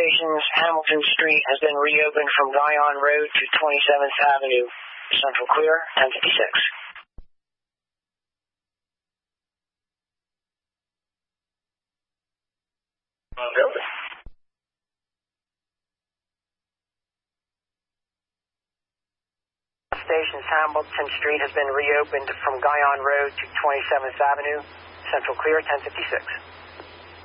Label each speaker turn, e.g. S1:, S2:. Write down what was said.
S1: stations, Hamilton Street has been reopened from Guyon Road to 27th Avenue. Central clear, 1056. Building. Stations, Hamilton Street has been reopened from Guyon Road to 27th Avenue. Central clear, 1056.